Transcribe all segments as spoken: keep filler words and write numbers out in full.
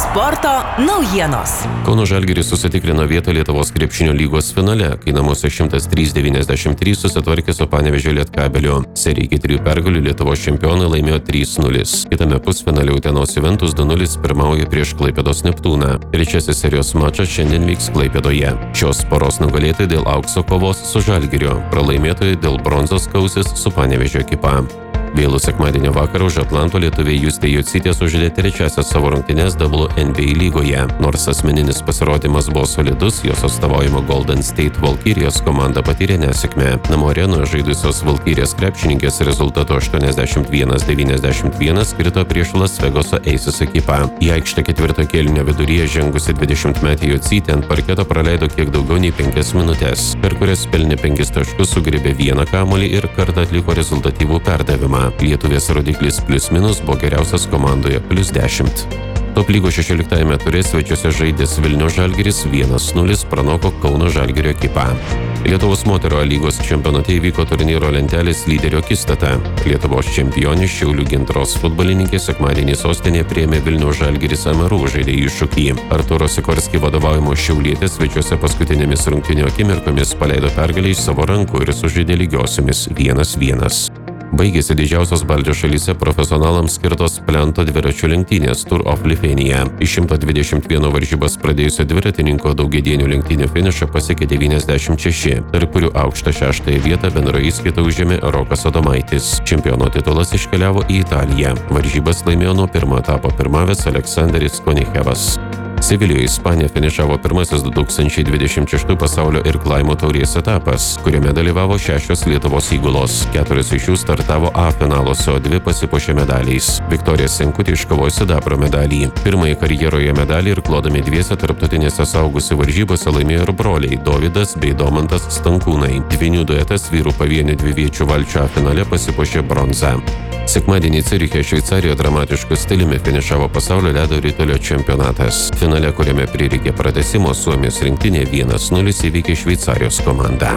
Sporto naujienos. Kauno Žalgiris susitikrino vietą Lietuvos krepšinio lygos finale, kai namuose šimtas trys devyniasdešimt trys susitvarkė su Panevėžio Lietkabeliu. Seriją iki trijų pergalių Lietuvos čempionai laimėjo trys nulis. Kitame pusfinale Utenos Juventus du nulis pirmauja prieš Klaipėdos Neptūną. Trečiasis serijos mačas šiandien vyks Klaipėdoje. Šios poros nugalėtojai dėl aukso kovos su Žalgiriu, pralaimėtojai dėl bronzos kausis su Panevėžio ekipa. Vėlų sekmadienio vakarą už Atlanto lietuviai Justė Jocytė sužaidė trečiasias savo rungtynes W N B A lygoje. Nors asmeninis pasirodymas buvo solidus, jos atstovaujama Golden State Valkyrijos komanda patyrė nesėkmę. Namų arenoje žaidusios Valkyrijos krepšininkės rezultatu aštuoniasdešimt vienas devyniasdešimt vienas krito prieš Las Vegaso Aces ekipą. Į aikštę ketvirto kėlinio viduryje žengusi dvidešimtmetė Jocytė ant parketo praleido kiek daugiau nei penkias minutes, per kurias pelnė penkis taškus, sugriebė vieną kamuolį ir kartą atliko rezultatyvų perdavimą. Lietuvės rodiklis plius minus buvo geriausias komandoje plius dešimt. Top lygos šešioliktajame ture svečiuose žaidęs Vilniaus Žalgiris vienas nulis pranoko Kauno Žalgirio ekipą. Lietuvos moterų lygos čempionate įvyko turnyro lentelės lyderio akistata. Lietuvos čempionė Šiaulių Gintros futbolininkė sekmadienį sostinėje priėmė Vilniaus Žalgiris Amerų žaidėjų iššūkį. Artūro Sikorski vadovaujamo šiaulietės svečiuose paskutinėmis rungtynių akimirkomis paleido pergalę iš savo rankų ir sužaidė lygiosiomis vienas vienas. Baigėsi didžiausios Baltijos šalyse profesionalams skirtos plento dviračių lenktynės Tour of Lithuania. Iš šimto dvidešimt vieno varžybas pradėjusio dviratininko daugiadienių lenktynių finišą pasiekė devyniasdešimt šeši, tarp kurių aukštą šeštąją vietą bendroje įskaitoje užėmė Rokas Adomaitis. Čempiono titulas iškeliavo į Italiją. Varžybas laimėjo nuo pirmo etapo pirmavęs Aleksanderis Konichevas. Sevilijoje Ispanija finišavo pirmasis du tūkstančiai dvidešimt šeštų pasaulio irklavimo taurės etapas, kuriame dalyvavo šešios Lietuvos įgulos. Keturios iš jų startavo A finaluose, o dvi pasipuošė medaliais. Viktorija Senkutė iškovojo sidabro medalį. Pirmąjį karjeroje medalį irkluodami dviese tarptautinėse saugusių varžybose laimėjo ir broliai Dovydas bei Domantas Stankūnai. Dvynių duetas vyrų pavienių dviviečių valčių A finale pasipuošė bronzą. Sekmadienį Ciuriche, Šveicarijoje dramatišku stiliumi finišavo pasaulio ledo ritulio čempionatas. Finale, kuriame prireikė pratęsimo, Suomijos rinktinė vienas nulis įveikė Šveicarijos komandą.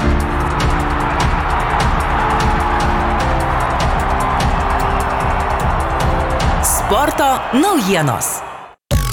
Sporto naujienos.